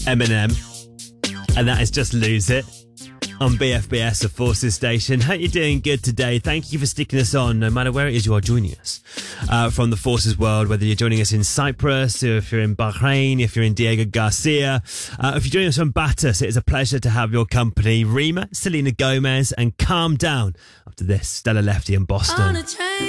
Eminem. And that is Just Lose It on BFBS, the Forces Station. Hope you're doing good today. Thank you for sticking us on, no matter where it is you are joining us from the Forces world, whether you're joining us in Cyprus, or if you're in Bahrain, if you're in Diego Garcia, if you're joining us from Batus, it is a pleasure to have your company. Rima, Selena Gomez, and Calm Down. After this, Stella Lefty in Boston.